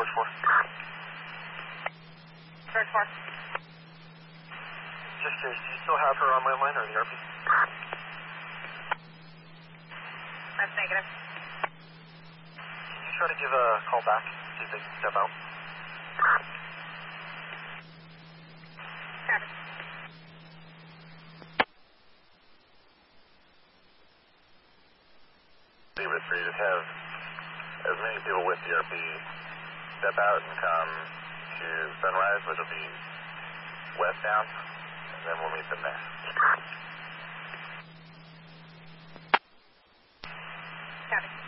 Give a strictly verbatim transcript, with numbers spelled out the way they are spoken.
four. Bird four. Just curious, do you still have her on landline or the R P? That's negative. Can you try to give a call back, see if they can step out? Copy. Favorite for you to have as many people with the R P step out and come to Sunrise, which will be westbound, and then we'll meet them there. Copy.